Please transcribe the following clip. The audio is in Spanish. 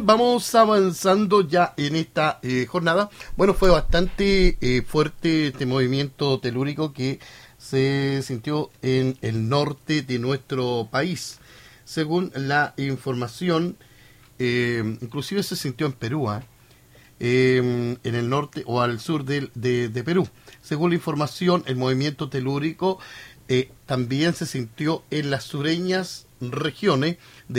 vamos avanzando ya en esta jornada. Bueno, fue bastante fuerte este movimiento telúrico que se sintió en el norte de nuestro país. Según la información, inclusive se sintió en Perú, en el norte o al sur de Perú. Según la información, el movimiento telúrico también se sintió en las sureñas regiones